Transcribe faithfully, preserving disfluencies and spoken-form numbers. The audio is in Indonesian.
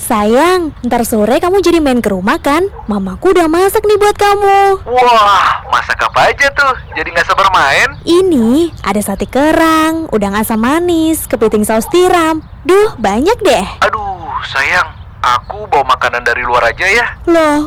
Sayang, ntar sore kamu jadi main ke rumah kan? Mamaku udah masak nih buat kamu. Wah, masak apa aja tuh? Jadi gak sabar main. Ini ada sate kerang, udang asam manis, kepiting saus tiram. Duh, banyak deh. Aduh, sayang, aku bawa makanan dari luar aja ya. Loh,